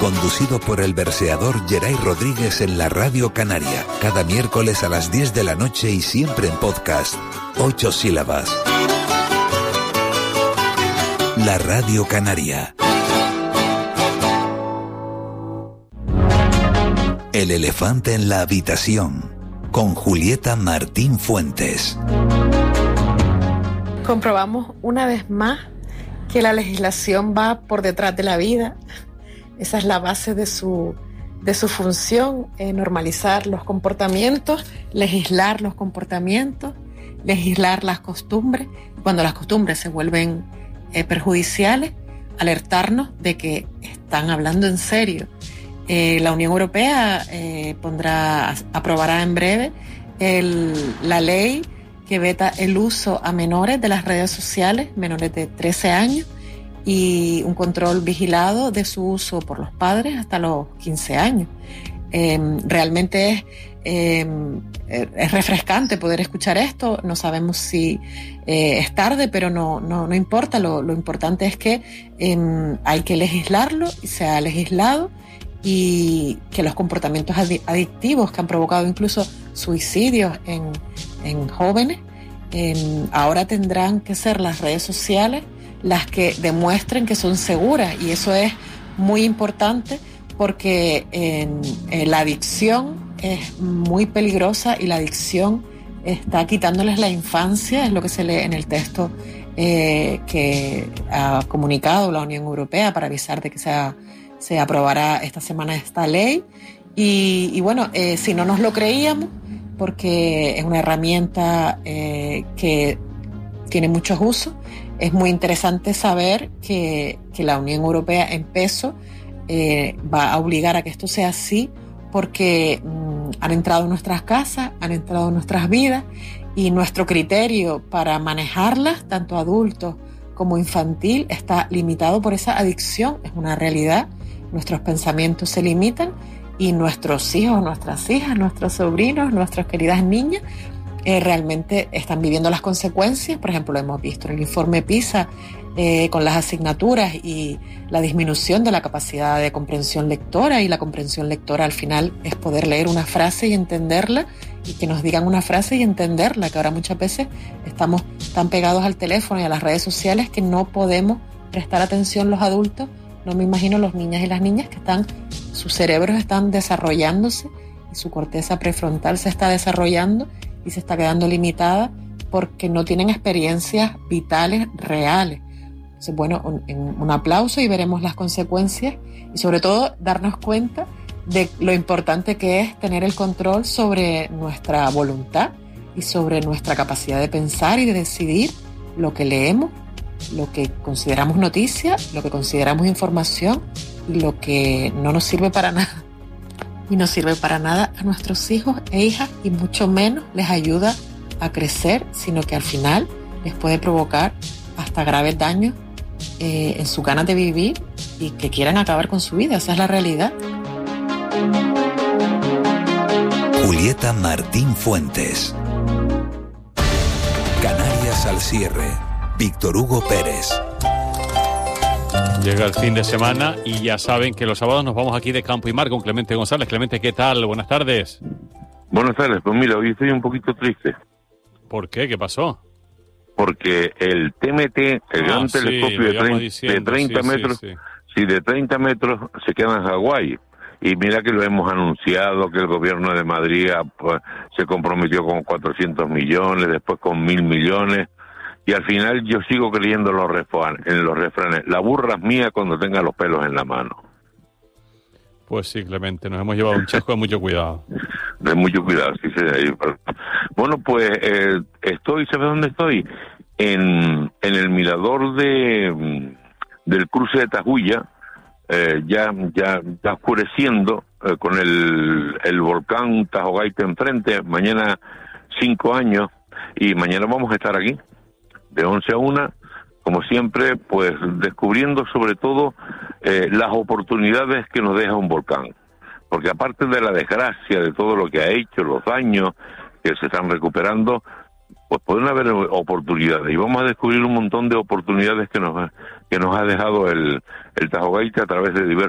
conducido por el verseador Geray Rodríguez en la Radio Canaria, cada miércoles a las 10 de la noche y siempre en podcast. 8 sílabas. La Radio Canaria. El elefante en la habitación, con Julieta Martín Fuentes. Comprobamos una vez más que la legislación va por detrás de la vida. Esa es la base de su función, normalizar los comportamientos, legislar los comportamientos, legislar las costumbres. Cuando las costumbres se vuelven perjudiciales, alertarnos de que están hablando en serio. La Unión Europea aprobará en breve la ley que veta el uso a menores de las redes sociales, menores de 13 años, y un control vigilado de su uso por los padres hasta los 15 años. Realmente es refrescante poder escuchar esto. No sabemos si es tarde, pero no importa. Lo importante es que hay que legislarlo y se ha legislado, y que los comportamientos adictivos que han provocado incluso suicidios en jóvenes, ahora tendrán que ser las redes sociales las que demuestren que son seguras, y eso es muy importante porque la adicción es muy peligrosa y la adicción está quitándoles la infancia, es lo que se lee en el texto que ha comunicado la Unión Europea para avisar de que se aprobará esta semana esta ley. Y bueno, si no nos lo creíamos, porque es una herramienta que tiene muchos usos, es muy interesante saber que la Unión Europea en peso va a obligar a que esto sea así, porque han entrado en nuestras casas, han entrado en nuestras vidas, y nuestro criterio para manejarlas, tanto adultos como infantil, está limitado por esa adicción. Es una realidad. Nuestros pensamientos se limitan, y nuestros hijos, nuestras hijas, nuestros sobrinos, nuestras queridas niñas realmente están viviendo las consecuencias. Por ejemplo, lo hemos visto en el informe PISA con las asignaturas y la disminución de la capacidad de comprensión lectora, y la comprensión lectora al final es poder leer una frase y entenderla, y que nos digan una frase y entenderla, que ahora muchas veces estamos tan pegados al teléfono y a las redes sociales que no podemos prestar atención los adultos. No me imagino los niños y las niñas que sus cerebros están desarrollándose y su corteza prefrontal se está desarrollando y se está quedando limitada porque no tienen experiencias vitales reales. Entonces, bueno, un aplauso, y veremos las consecuencias, y sobre todo darnos cuenta de lo importante que es tener el control sobre nuestra voluntad y sobre nuestra capacidad de pensar y de decidir lo que leemos, lo que consideramos noticia, lo que consideramos información, y lo que no nos sirve para nada. Y no sirve para nada a nuestros hijos e hijas, y mucho menos les ayuda a crecer, sino que al final les puede provocar hasta graves daños en sus ganas de vivir, y que quieran acabar con su vida. Esa es la realidad. Julieta Martín Fuentes. Canarias al cierre. Víctor Hugo Pérez. Llega el fin de semana y ya saben que los sábados nos vamos aquí de campo y mar con Clemente González. Clemente, ¿qué tal? Buenas tardes. Buenas tardes. Pues mira, hoy estoy un poquito triste. ¿Por qué? ¿Qué pasó? Porque el TMT, el gran telescopio de 30 metros, sí, de 30 metros se queda en Hawái. Y mira que lo hemos anunciado, que el gobierno de Madrid se comprometió con 400 millones, después con 1.000 millones. Y al final yo sigo creyendo en los refranes. La burra es mía cuando tenga los pelos en la mano. Pues sí, Clemente, nos hemos llevado un chasco de mucho cuidado. De mucho cuidado, sí, sí. Bueno, pues ¿sabes dónde estoy? En el mirador del cruce de Tajuya, ya oscureciendo, con el volcán Tajogaita enfrente. Mañana 5 años, y mañana vamos a estar aquí de 11 a 1, como siempre, pues descubriendo sobre todo las oportunidades que nos deja un volcán, porque aparte de la desgracia de todo lo que ha hecho, los daños que se están recuperando, pues pueden haber oportunidades, y vamos a descubrir un montón de oportunidades que nos ha dejado el Tajogaita a través de diversos